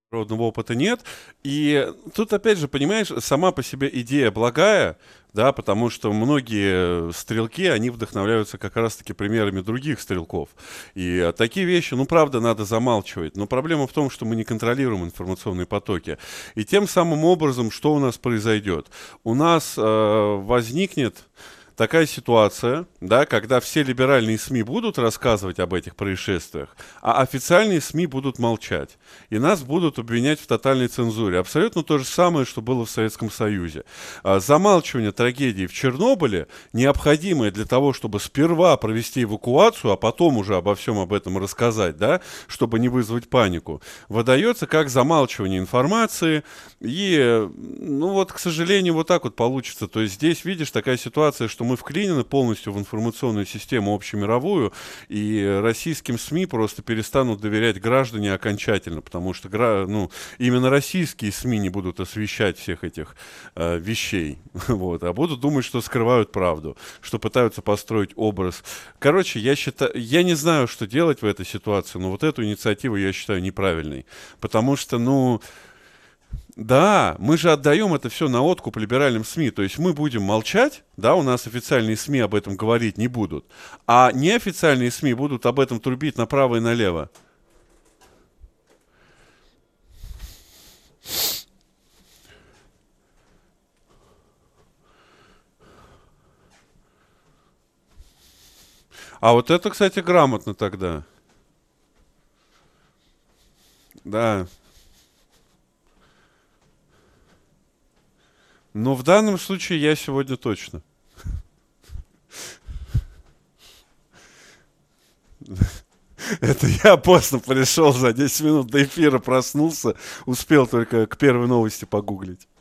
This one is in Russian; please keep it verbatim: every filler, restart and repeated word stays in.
Родного опыта нет. И тут, опять же, понимаешь, сама по себе идея благая, да, потому что многие стрелки, они вдохновляются как раз-таки примерами других стрелков. И а, такие вещи, ну, правда, надо замалчивать. Но проблема в том, что мы не контролируем информационные потоки. И тем самым образом, что у нас произойдет? У нас э, возникнет такая ситуация, да, когда все либеральные СМИ будут рассказывать об этих происшествиях, а официальные СМИ будут молчать. И нас будут обвинять в тотальной цензуре. Абсолютно то же самое, что было в Советском Союзе. А, замалчивание трагедии в Чернобыле, необходимое для того, чтобы сперва провести эвакуацию, а потом уже обо всем об этом рассказать, да, чтобы не вызвать панику, выдается как замалчивание информации. И, ну вот, к сожалению, вот так вот получится. То есть здесь, видишь, такая ситуация, что мы вклинены полностью в информационную систему общемировую, и российским СМИ просто перестанут доверять граждане окончательно, потому что ну, именно российские СМИ не будут освещать всех этих э, вещей, вот, а будут думать, что скрывают правду, что пытаются построить образ. Короче, я считаю, я не знаю, что делать в этой ситуации, но вот эту инициативу я считаю неправильной, потому что, ну, да, мы же отдаем это все на откуп либеральным СМИ. То есть мы будем молчать, да, у нас официальные СМИ об этом говорить не будут, а неофициальные СМИ будут об этом трубить направо и налево. А вот это, кстати, грамотно тогда. Да. Но в данном случае я сегодня точно. Это я поздно пришел, за десять минут до эфира проснулся, успел только к первой новости погуглить.